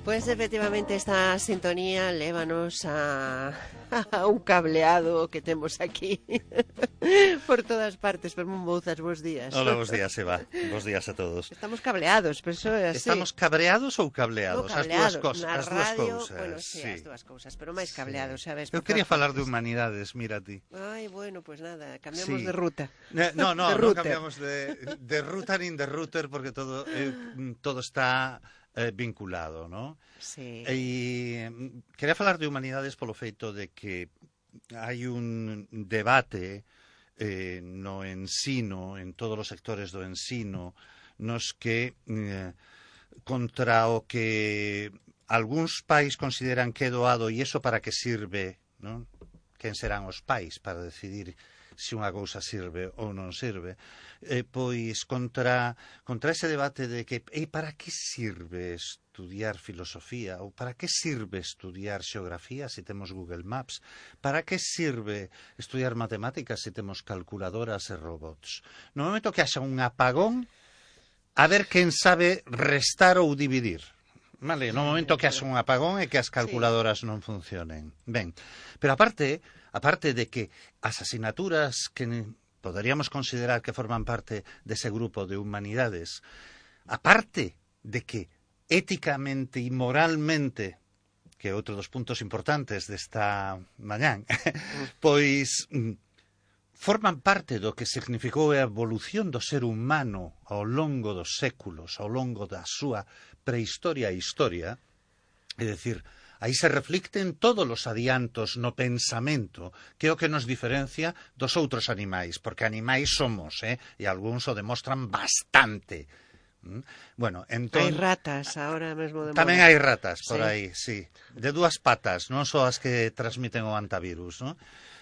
Pues efectivamente esta sintonía lévanos a un cableado que temos aquí por todas partes. Pero mouzas, bons días. Hola, bons días, Eva. Bons días a todos. Estamos cableados, pero eso é así. Estamos cabreados ou cableados? No, cableados. As dúas cousas. Bueno, sí, as dúas cousas, pero máis cableados, sabes? Eu quería falar de humanidades, mira ti. Ai, bueno, pues nada, cambiamos de ruta. No cambiamos de ruta nin de router, porque todo está vinculado, ¿no? Sí. E quería falar de humanidades polo feito de que hai un debate no ensino, en todos os sectores do ensino, nos que contra o que algúns pais consideran que é doado, e iso para que sirve, non? Quen serán os pais para decidir se unha cousa sirve ou non sirve, pois contra ese debate de que para que sirve estudiar filosofía ou para que sirve estudiar xeografía se temos Google Maps, para que sirve estudiar matemáticas se temos calculadoras e robots. No momento que haxa un apagón, a ver quen sabe restar ou dividir. Vale, no momento que haxa un apagón e que as calculadoras non funcionen. Ben, pero aparte de que as asignaturas que poderíamos considerar que forman parte dese grupo de humanidades, aparte de que éticamente e moralmente, que é outro dos puntos importantes desta mañán, pois forman parte do que significou a evolución do ser humano ao longo dos séculos, ao longo da súa prehistoria e historia, é dicir, aí se reflicten todos os adiantos no pensamento, que é o que nos diferencia dos outros animais, porque animais somos, e algúns o demostran bastante. Bueno, entón, hai ratas ahora mesmo de moda. Tamén hai ratas por aí, sí, de dúas patas, non só as que transmiten o antivirus, non?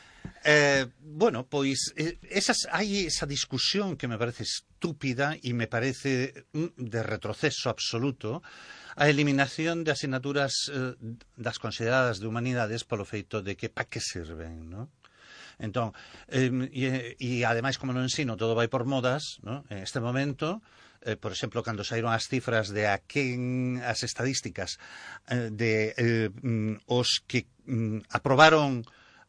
Bueno, pois hai esa discusión que me parece estúpida e me parece de retroceso absoluto, a eliminación de asignaturas das consideradas de humanidades polo feito de que pa que sirven, non? Entón, e ademais como no ensino todo vai por modas, non? En este momento, por exemplo, cando saíron as cifras de as estadísticas de os que aprobaron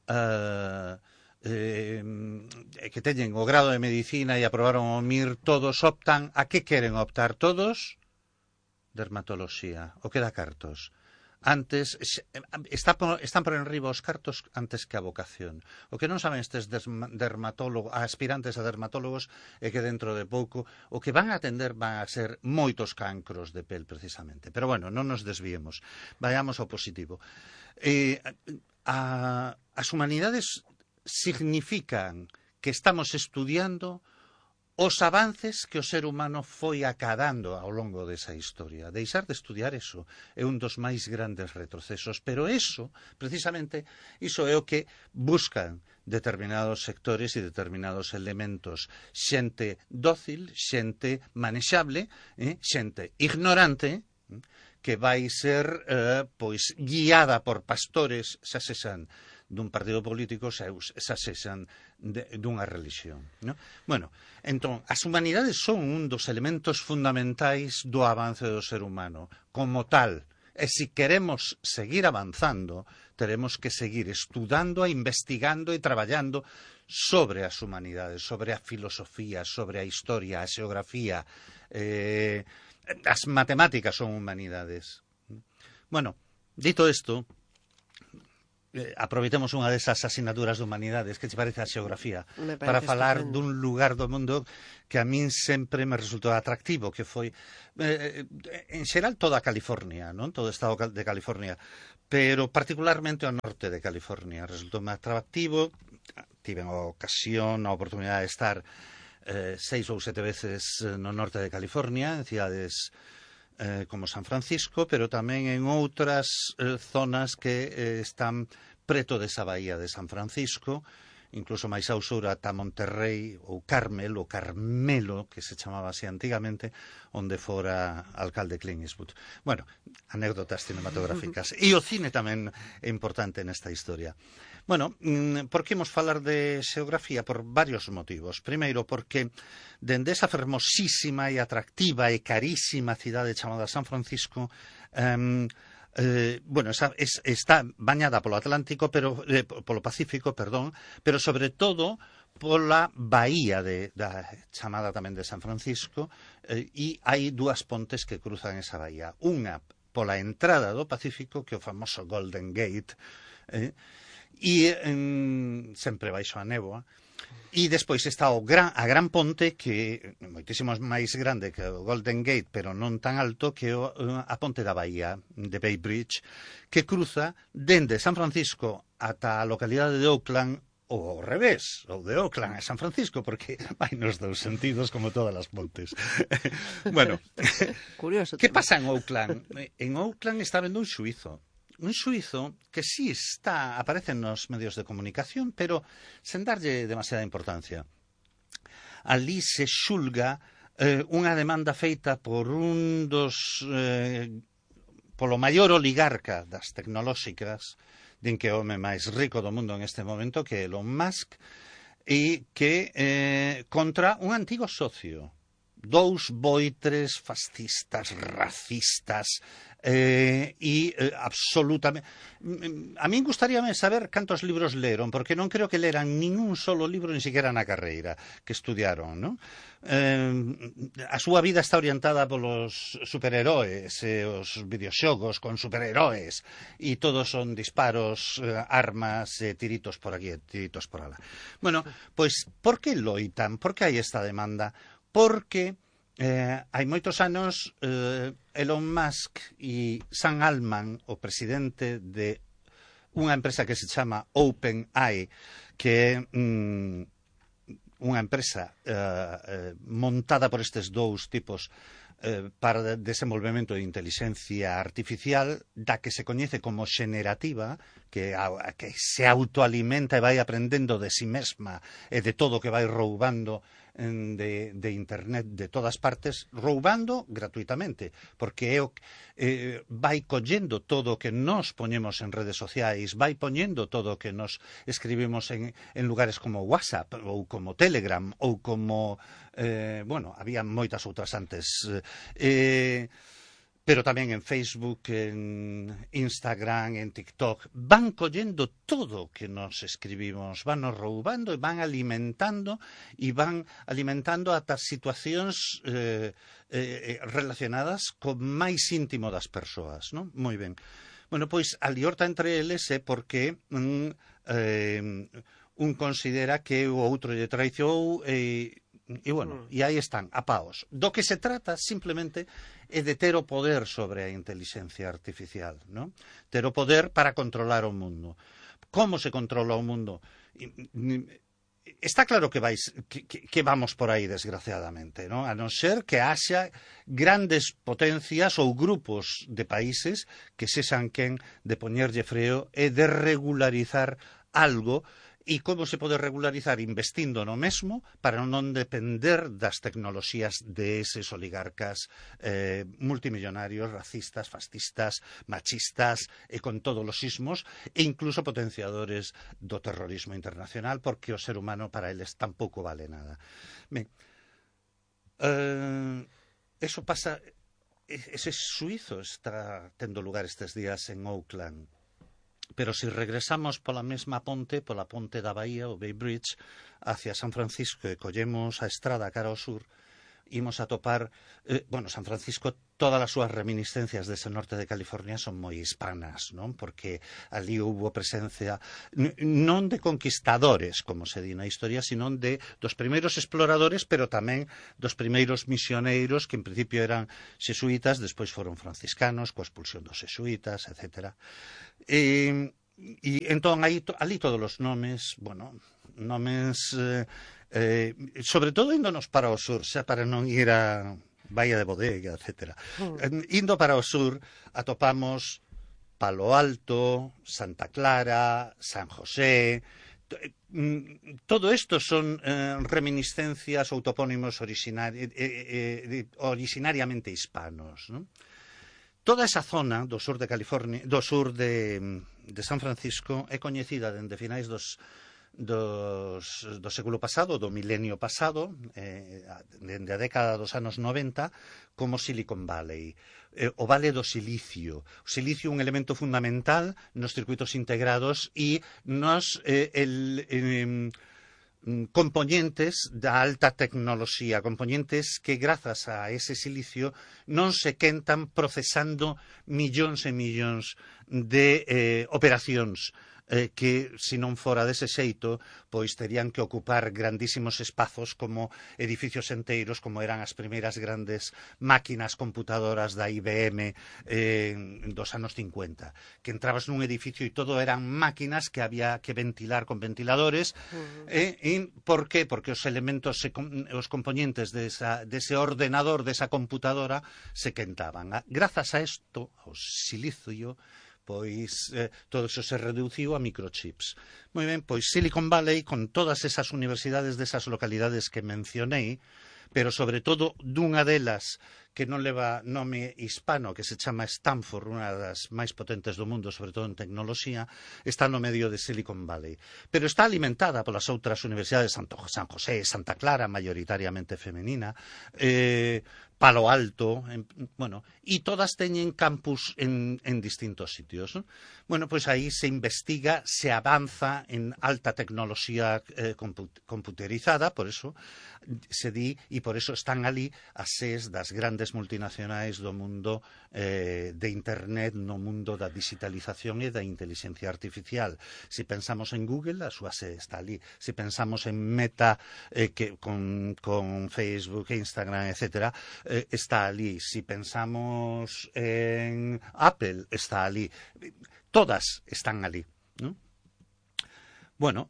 que teñen o grado de medicina e aprobaron o MIR, todos optan a que queren optar todos? Dermatoloxía, o que dá cartos. Antes, están por enriba os cartos antes que a vocación. O que non saben estes aspirantes a dermatólogos é que dentro de pouco o que van a atender van a ser moitos cancros de pel, precisamente. Pero bueno, non nos desviemos. Vayamos ao positivo. As humanidades significan que estamos estudiando os avances que o ser humano foi acadando ao longo desa historia. Deixar de estudiar eso é un dos máis grandes retrocesos, pero eso, precisamente, iso é o que buscan determinados sectores e determinados elementos. Xente dócil, xente manexable, xente ignorante, que vai ser pois guiada por pastores, xa sexan dun partido político, xa sexan dunha religión, ¿no? Bueno, entón, as humanidades son un dos elementos fundamentais do avance do ser humano, como tal. E se queremos seguir avanzando, teremos que seguir estudando, investigando e traballando sobre as humanidades, sobre a filosofía, sobre a historia, a xeografía. As matemáticas son humanidades. Bueno, dito isto, aproveitemos unha desas asignaturas de humanidades, que te parece a xeografía, para falar dun lugar do mundo que a min sempre me resultou atractivo, que foi, en xeral, toda a California, non? Todo o estado de California, pero particularmente o norte de California. Resultou máis atractivo, tiven a ocasión, a oportunidade de estar 6 ou 7 veces no norte de California, en cidades como San Francisco, pero tamén en outras zonas que están preto desa bahía de San Francisco, incluso máis ao sur ata Monterrey ou Carmel, ou Carmelo, que se chamaba así antigamente, onde fora alcalde Clint Eastwood. Bueno, anécdotas cinematográficas. E o cine tamén é importante nesta historia. Bueno, por que imos falar de xeografía? Por varios motivos. Primeiro, porque dende esa fermosísima e atractiva e carísima cidade chamada San Francisco, está bañada polo Atlántico, polo Pacífico, perdón, pero sobre todo pola bahía chamada tamén de San Francisco, e hai dúas pontes que cruzan esa bahía. Unha pola entrada do Pacífico, que é o famoso Golden Gate, sempre baixo a néboa. E despois está a gran ponte, que é moitísimo máis grande que o Golden Gate, pero non tan alto, que é a ponte da Bahía, de Bay Bridge, que cruza dende San Francisco ata a localidade de Oakland, ou ao revés, ou de Oakland a San Francisco, porque vai nos dous sentidos, como todas as pontes. Bueno, curioso. Que pasa en Oakland? En Oakland está vendo un xuízo que sí aparece nos medios de comunicación, pero sen darlle demasiada importancia. Ali se xulga unha demanda feita por polo maior oligarca das tecnolóxicas, din que é o home máis rico do mundo en este momento, que é Elon Musk, e que contra un antigo socio. Dous boitres fascistas, racistas, absolutamente... A min gustaríame saber cantos libros leron, porque non creo que leran ningún solo libro, ni siquiera na carreira que estudiaron, non? A súa vida está orientada polos superheróis e os videoxogos con superheróis, e todos son disparos, armas, tiritos por aquí, tiritos por alá. Bueno, pois, por que loitan? Por que hai esta demanda? Porque hai moitos anos Elon Musk e Sam Altman, o presidente de unha empresa que se chama OpenAI, que é unha empresa montada por estes dous tipos para desenvolvemento de inteligencia artificial, da que se coñece como xenerativa, que se autoalimenta e vai aprendendo de si mesma e de todo o que vai roubando de internet de todas partes, roubando gratuitamente, porque vai collendo todo o que nos poñemos en redes sociais, vai poñendo todo o que nos escribimos en lugares como WhatsApp ou como Telegram ou como había moitas outras antes, pero tamén en Facebook, en Instagram, en TikTok, van collendo todo o que nos escribimos, van nos roubando e van alimentando ata situacións relacionadas co máis íntimo das persoas, non? Moi ben. Bueno, pois a liorta entre eles é porque un considera que o outro lle traicionou e aí están, a paos. Do que se trata simplemente é de ter o poder sobre a inteligencia artificial, non? Ter o poder para controlar o mundo. Como se controla o mundo? Está claro que vamos por aí, desgraciadamente, non? A non ser que haxa grandes potencias ou grupos de países que sexan quen de poñerlle freo e de regularizar algo. E como se pode regularizar? Investindo no mesmo para non depender das tecnoloxías de eses oligarcas multimillonarios, racistas, fascistas, machistas e con todos os ismos, e incluso potenciadores do terrorismo internacional, porque o ser humano para eles tampouco vale nada. Ben, eso pasa, ese suizo está tendo lugar estes días en Oakland. Pero se regresamos pola mesma ponte, pola ponte da Bahía, o Bay Bridge, hacia San Francisco e collemos a estrada cara ao sur, imos a topar, San Francisco, todas as súas reminiscencias dese norte de California son moi hispanas, non? Porque ali houbo presencia non de conquistadores, como se di na historia, sino dos primeiros exploradores, pero tamén dos primeiros misioneiros, que en principio eran xesuítas, despois foron franciscanos, coa expulsión dos xesuítas, etc. E entón, ali todos os nomes, sobre todo índonos para o sur, xa para non ir a Bahía de Bodega, etc. Indo para o sur atopamos Palo Alto, Santa Clara, San José. Todo isto son reminiscencias ou topónimos originariamente hispanos, non? Toda esa zona do sur de California, do sur de San Francisco é coñecida dende finais do século pasado, do milenio pasado, dende a década dos anos 90, como Silicon Valley. O Vale do Silicio. O silicio é un elemento fundamental nos circuitos integrados e nos componentes da alta tecnoloxía, componentes que grazas a ese silicio non se quentan procesando millóns e millóns de operacións que, se non fora dese xeito, pois terían que ocupar grandísimos espazos como edificios enteiros, como eran as primeiras grandes máquinas computadoras da IBM dos anos 50, que entrabas nun edificio e todo eran máquinas que había que ventilar con ventiladores. Por qué? Porque os elementos, os componentes dese ordenador, desa computadora, se quentaban. Grazas a isto, ao silicio, pois todo iso se reduciu a microchips. Moi ben, pois Silicon Valley, con todas esas universidades desas localidades que mencionei, pero sobre todo dunha delas que non leva nome hispano, que se chama Stanford, unha das máis potentes do mundo, sobre todo en tecnoloxía, está no medio de Silicon Valley. Pero está alimentada polas outras universidades, San José, Santa Clara, maioritariamente femenina, Palo Alto, e todas teñen campus en distintos sitios, ¿no? Bueno, pois aí se investiga, se avanza en alta tecnoloxía computerizada, por eso se di, e por eso están ali as sedes das grandes multinacionais do mundo de Internet, no mundo da digitalización e da inteligencia artificial. Se pensamos en Google, a súa sede está ali. Se pensamos en Meta, que con Facebook, Instagram, etcétera, está ali. Si pensamos en Apple, está ali. Todas están ali, ¿no? Bueno,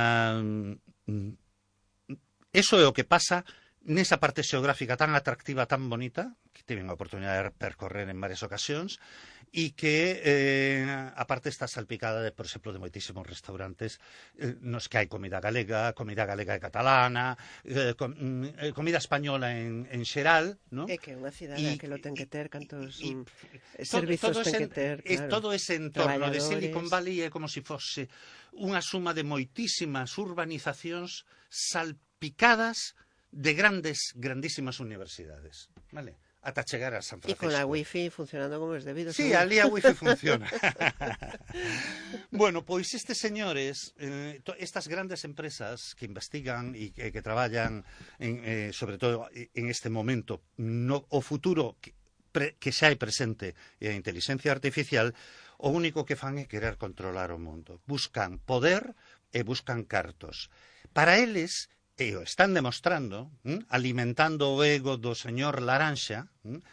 eso é o que pasa nesa parte xeográfica tan atractiva, tan bonita, que tive a oportunidade de percorrer en varias ocasións, e que, aparte, está salpicada, por exemplo, de moitísimos restaurantes nos que hai comida galega e catalana, comida española en xeral, ¿no? É que é unha cidade que lo ten que ter, cantos servizos ten que ter, claro. Todo ese entorno de Silicon Valley é como se fose unha suma de moitísimas urbanizacións salpicadas de grandísimas universidades, ¿vale? Ata chegar a San Francisco. Y con la wifi funcionando como es debido. Sí, ali a wifi funciona. Bueno, pois estes señores, estas grandes empresas que investigan e que traballan, sobre todo en este momento, o futuro que xa hai presente e a inteligencia artificial, o único que fan é querer controlar o mundo. Buscan poder e buscan cartos. Para eles, e o están demostrando, alimentando o ego do señor Laranxa,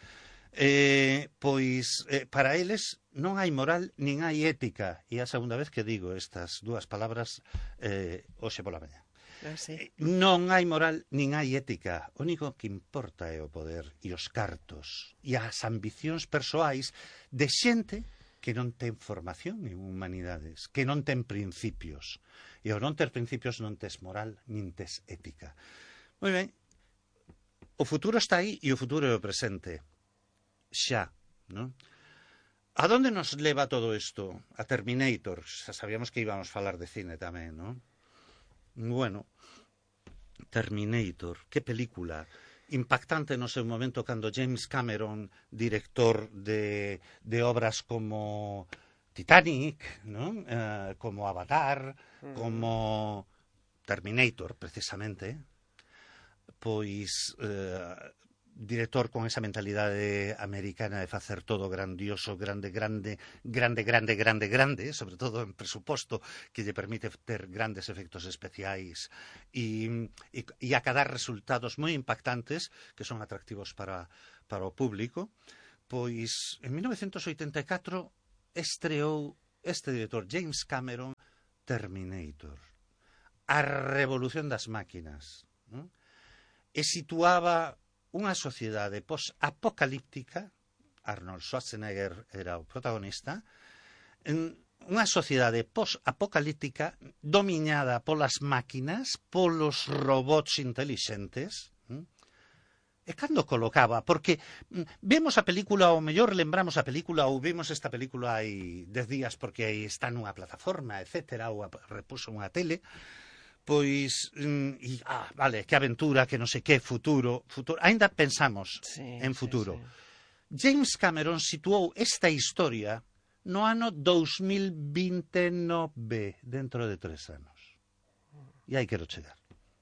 pois para eles non hai moral nin hai ética. E a segunda vez que digo estas dúas palabras hoxe pola mañá. Non hai moral nin hai ética. O único que importa é o poder e os cartos e as ambicións persoais de xente que non ten formación en humanidades, que non ten principios. E ao non ter principios non tes moral nin tes ética. Moi ben, o futuro está aí e o futuro é o presente. Xa, non? A donde nos leva todo isto? A Terminator. Xa sabíamos que íbamos a falar de cine tamén, non? Bueno, Terminator, que película impactante no seu momento cando James Cameron, director de obras como Titanic, ¿no? Como Avatar, como Terminator, precisamente, pois director con esa mentalidade americana de facer todo grandioso, grande, sobre todo en presuposto que lle permite ter grandes efectos especiais e acadar resultados moi impactantes que son atractivos para o público. Pois en 1984 estreou este director James Cameron Terminator, a revolución das máquinas, ¿no? E situaba unha sociedade post-apocalíptica, Arnold Schwarzenegger era o protagonista, unha sociedade post-apocalíptica dominada polas máquinas, polos robots intelixentes, E cando colocaba, porque vemos a película, ou mellor lembramos a película, ou vimos esta película hai 10 días porque aí está nunha plataforma, etcétera, ou repuso unha tele, pois, vale, que aventura, que non sei que, futuro, ainda pensamos en futuro. Sí. James Cameron situou esta historia no ano 2029, dentro de 3 anos. E aí quero chegar.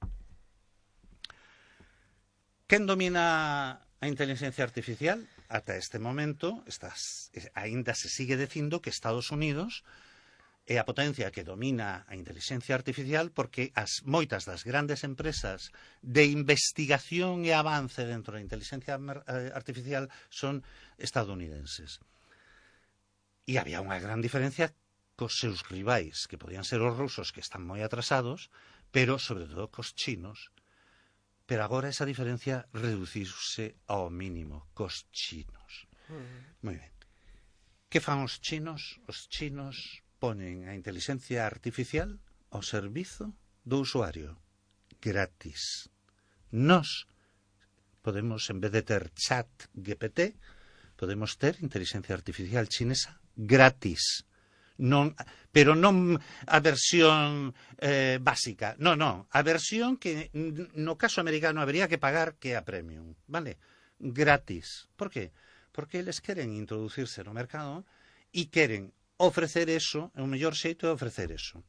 Quen domina a inteligencia artificial? Ata este momento, aínda se sigue dicindo que Estados Unidos é a potencia que domina a inteligencia artificial porque moitas das grandes empresas de investigación e avance dentro da inteligencia artificial son estadounidenses. E había unha gran diferencia cos seus rivais, que podían ser os rusos, que están moi atrasados, pero sobre todo cos chinos. Pero agora esa diferencia reduciuse ao mínimo cos chinos. Moi ben. Que fan os chinos? Os chinos ponen a inteligencia artificial ao servizo do usuario, gratis. Nos podemos, en vez de ter chat GPT, podemos ter inteligencia artificial chinesa gratis. Non, pero non a versión básica, non, a versión que no caso americano habría que pagar, que a premium, vale? Gratis. Por qué? Porque eles queren introducirse no mercado e queren ofrecer eso, o mellor xeito de ofrecer eso.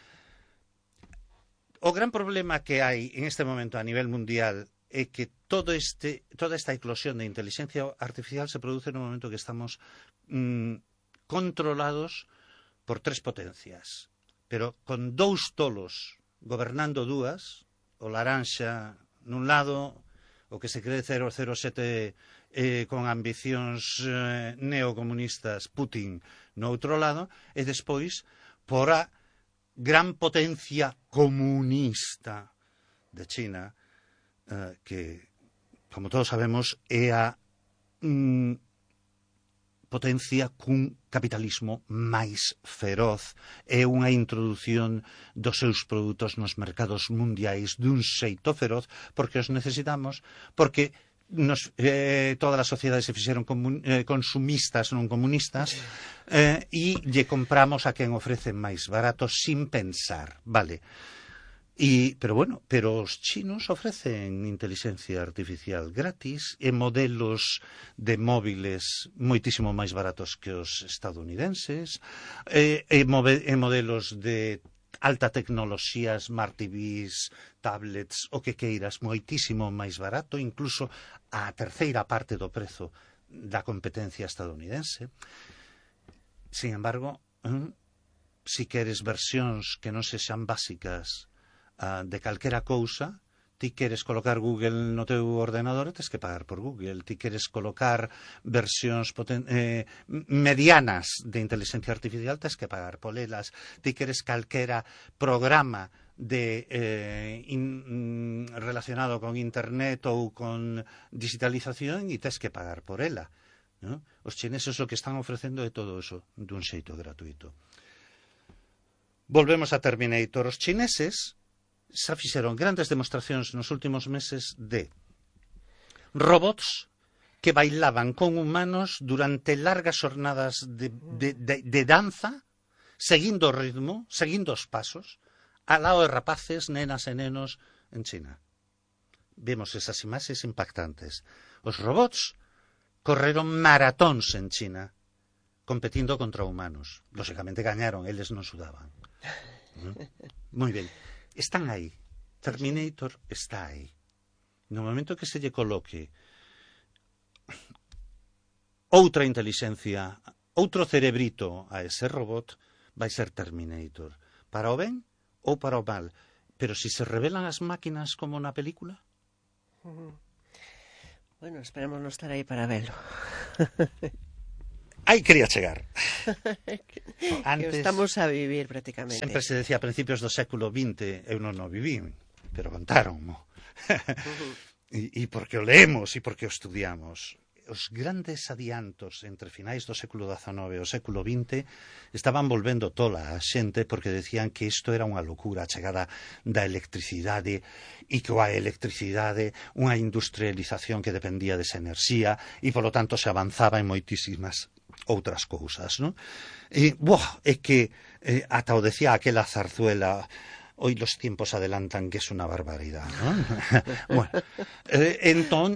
O gran problema que hai en este momento a nivel mundial é que toda esta eclosión de inteligencia artificial se produce no momento que estamos controlados por 3 potencias, pero con 2 tolos gobernando 2, o laranxa nun lado, o que se cree 007 con ambicións neocomunistas, Putin, no outro lado, e despois por a gran potencia comunista de China, que, como todos sabemos, é a potencia cun capitalismo máis feroz, é unha introdución dos seus produtos nos mercados mundiais dun xeito feroz, porque os necesitamos, porque todas as sociedades se fixeron consumistas, non comunistas, e lle compramos a quen ofrece máis barato sin pensar, vale? Pero os chinos ofrecen inteligencia artificial gratis e modelos de móviles moitísimo máis baratos que os estadounidenses, e modelos de alta tecnoloxía, smart TVs, tablets, o que queiras, moitísimo máis barato, incluso a terceira parte do prezo da competencia estadounidense. Sin embargo, si queres versións que non sexan básicas de calquera cousa, ti queres colocar Google no teu ordenador e tes que pagar por Google. Ti queres colocar versións medianas de inteligencia artificial, tes que pagar por elas. Ti queres calquera programa relacionado con internet ou con digitalización e tes que pagar por ela, ¿no? Os chineses o que están ofrecendo é todo eso dun xeito gratuito. Volvemos a Terminator. Os chineses xa fixeron grandes demostracións nos últimos meses de robots que bailaban con humanos durante largas xornadas de danza, seguindo o ritmo, seguindo os pasos, ao lado de rapaces, nenas e nenos en China. Vemos esas imaxes impactantes. Os robots correron maratóns en China, competindo contra humanos. Lóxicamente gañaron, eles non sudaban. Moi ben. Están aí. Terminator está aí. No momento que se lle coloque outra inteligencia, outro cerebrito a ese robot, vai ser Terminator. Para o ben ou para o mal. Pero si se revelan as máquinas como na película? Bueno, esperemos non estar aí para velo. Aí quería chegar. Antes, que estamos a vivir prácticamente. Sempre se decía a principios do século XX, eu non o vivín, pero contáronmo. E porque o leemos e porque o estudiamos. os grandes adiantos entre finais do século XIX e o século XX estaban volvendo tola a xente porque decían que isto era unha locura, a chegada da electricidade e que a electricidade, unha industrialización que dependía desa enerxía e, polo tanto, se avanzaba en moitísimas outras cousas, non? E, é que, ata o decía aquela zarzuela, hoy los tiempos adelantan, que es una barbaridad, ¿no? Bueno, entón...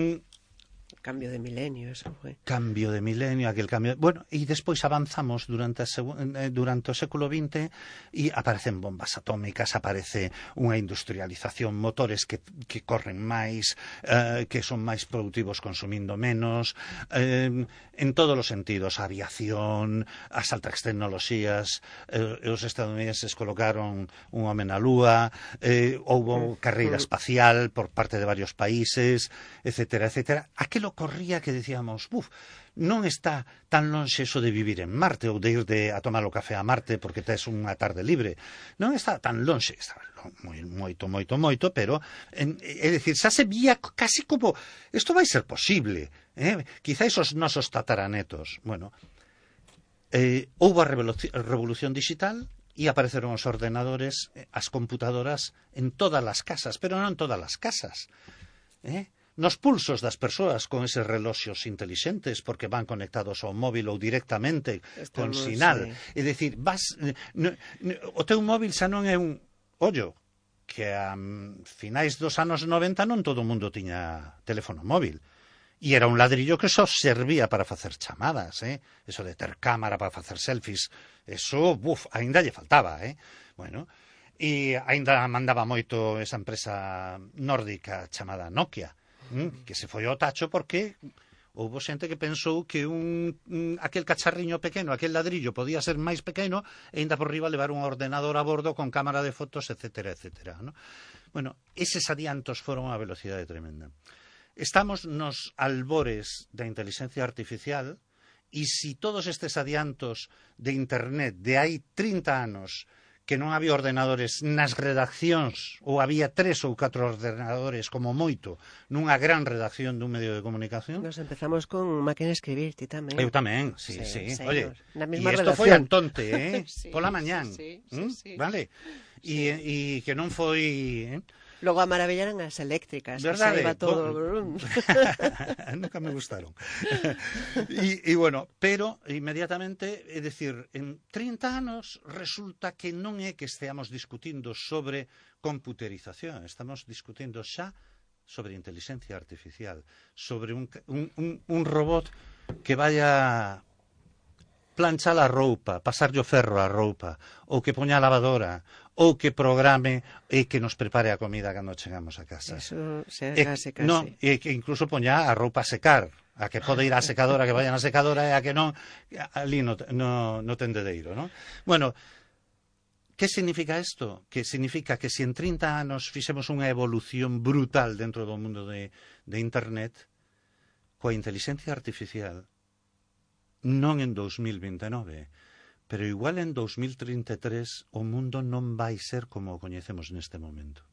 Cambio de milenio, eso foi. Cambio de milenio, aquel cambio... Bueno, e despois avanzamos durante o século XX e aparecen bombas atómicas, aparece unha industrialización, motores que corren máis, que son máis productivos consumindo menos, en todos os sentidos, a aviación, as altas tecnoloxías, os estadounidenses colocaron un home na lúa, houbo carreira espacial por parte de varios países, etcétera, etcétera. Aquilo corría que decíamos, non está tan lonxe eso de vivir en Marte ou de ir a tomar o café a Marte porque tes unha tarde libre. Non está tan lonxe, está moito, pero é dicir, xa se vía casi como isto vai ser posible, quizáis os nosos tataranetos. Bueno, houve a revolución digital e apareceron os ordenadores, as computadoras en todas as casas, pero non todas as casas, nos pulsos das persoas con eses reloxos intelixentes porque van conectados ao móvil ou directamente con sinal. É dicir, o teu móvil xa non é un... Ollo, que a finais dos anos 90 non todo o mundo tiña teléfono móvil. E era un ladrillo que só servía para facer chamadas, eso de ter cámara para facer selfies, eso, aínda lle faltaba, Bueno, e aínda mandaba moito esa empresa nórdica chamada Nokia, que se foi ao tacho porque houve xente que pensou que aquel cacharriño pequeno, aquel ladrillo podía ser máis pequeno e ainda por riba levar un ordenador a bordo con cámara de fotos, etcétera, etcétera, ¿no? Bueno, eses adiantos foron a velocidade tremenda. Estamos nos albores da inteligencia artificial e si todos estes adiantos de internet de hai 30 anos que non había ordenadores nas redaccións, ou había 3 ou 4 ordenadores como moito nunha gran redacción dun medio de comunicación. Nos empezamos con máquina de escribir, ti tamén. Eu tamén, sí. Oye, e isto foi Antonte, sí, pola mañán, sí. vale? E que non foi... Logo a maravilla eran as eléctricas, verdade, que se iba todo... Nunca me gustaron. E bueno, pero inmediatamente, é dicir, en 30 anos resulta que non é que esteamos discutindo sobre computerización, estamos discutindo xa sobre inteligencia artificial, sobre un robot que vaya planchar a roupa, pasarlle o ferro a roupa, ou que poña a lavadora, ou que programe e que nos prepare a comida cando chegamos a casa. Eso, case. No, e que incluso poña a roupa a secar, a que pode ir á secadora, que vayan á secadora, e a que non, ali no tendedeiro, non? Bueno, que significa isto? Que significa que se en 30 anos fixemos unha evolución brutal dentro do mundo de Internet, coa inteligencia artificial, non en 2029, pero igual en 2033 o mundo non vai ser como o coñecemos neste momento.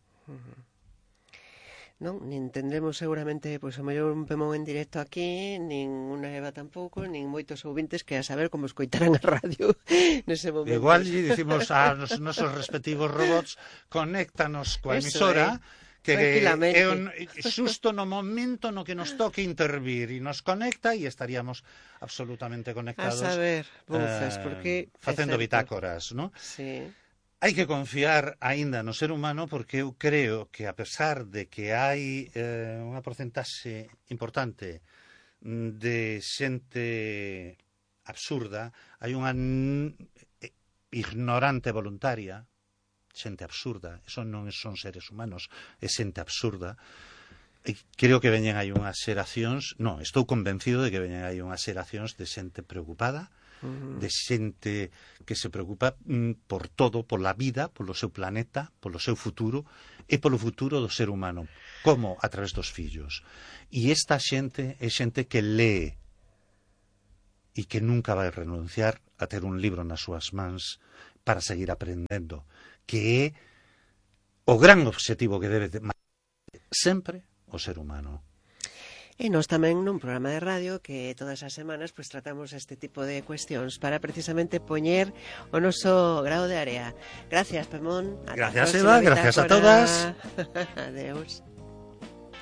Non, nin tendremos seguramente, pois o mellor un Pemón en directo aquí, nin unha Eva tampouco, nin moitos ouvintes que a saber como escoitarán a radio nese momento. Igual lle dicimos a nosos respectivos robots, conéctanos coa emisora, que é xusto no momento no que nos toque intervir e nos conecta e estaríamos absolutamente conectados a saber, voces, porque facendo bitácoras, ¿no? Sí. Hai que confiar aínda no ser humano porque eu creo que a pesar de que hai unha porcentaxe importante de xente absurda, hai unha ignorante voluntaria, xente absurda, eso non son seres humanos, é xente absurda. E creo que veñen aí unhas xeracións, non, estou convencido de que veñen aí unhas xeracións de xente preocupada, de xente que se preocupa por todo, pola vida, polo seu planeta, polo seu futuro e polo futuro do ser humano, como a través dos fillos. E esta xente é xente que lee e que nunca vai renunciar a ter un libro nas súas mans para seguir aprendendo, que é o gran obxectivo que debe sempre o ser humano. E nós tamén nun programa de radio que todas as semanas pois tratamos este tipo de cuestións para precisamente poñer o noso grao de area. Gracias, Pemón. Gracias, Eva. Gracias a todas. Adeus.